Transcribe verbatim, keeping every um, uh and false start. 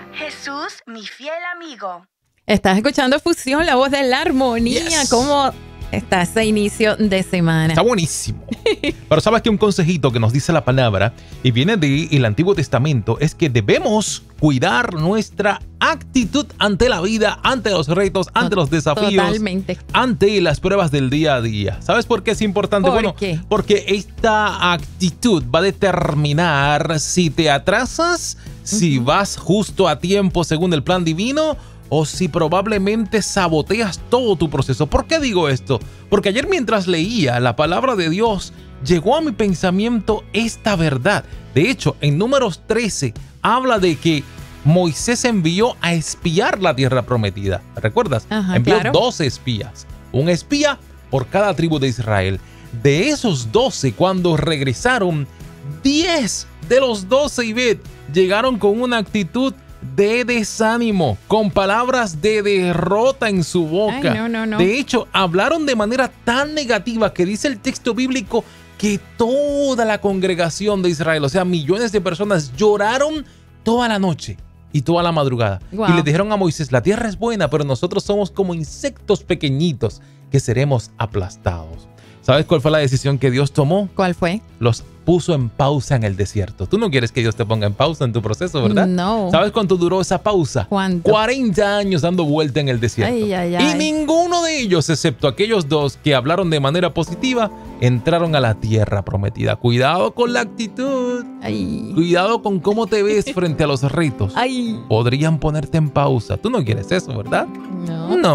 Jesús, mi fiel amigo. Estás escuchando Fusión, la voz de la armonía. Yes. ¿Cómo está ese inicio de semana? Está buenísimo. Pero sabes que un consejito que nos dice la palabra y viene del Antiguo Testamento es que debemos cuidar nuestra actitud ante la vida, ante los retos, ante los desafíos, Totalmente. ante las pruebas del día a día. ¿Sabes por qué es importante? ¿Por bueno, qué? porque esta actitud va a determinar si te atrasas, si Ujú. vas justo a tiempo según el plan divino, o si probablemente saboteas todo tu proceso. ¿Por qué digo esto? Porque ayer mientras leía la palabra de Dios, llegó a mi pensamiento esta verdad. De hecho, en Números trece habla de que Moisés envió a espiar la tierra prometida. ¿Recuerdas? Ajá, envió claro. doce espías. Un espía por cada tribu de Israel. De esos doce, cuando regresaron, diez de los doce, Ivette, llegaron con una actitud de desánimo, con palabras de derrota en su boca. Ay, no, no, no. De hecho, hablaron de manera tan negativa que dice el texto bíblico que toda la congregación de Israel, o sea, millones de personas, lloraron toda la noche y toda la madrugada. Wow. Y le dijeron a Moisés, la tierra es buena, pero nosotros somos como insectos pequeñitos que seremos aplastados. ¿Sabes cuál fue la decisión que Dios tomó? ¿Cuál fue? Los puso en pausa en el desierto. Tú no quieres que Dios te ponga en pausa en tu proceso, ¿verdad? No. ¿Sabes cuánto duró esa pausa? ¿Cuánto? cuarenta años dando vuelta en el desierto. Ay, ay, Y ay. ninguno de ellos, excepto aquellos dos que hablaron de manera positiva, entraron a la tierra prometida. Cuidado con la actitud. Ay. Cuidado con cómo te ves frente a los retos. Ay. Podrían ponerte en pausa. Tú no quieres eso, ¿verdad? No. No.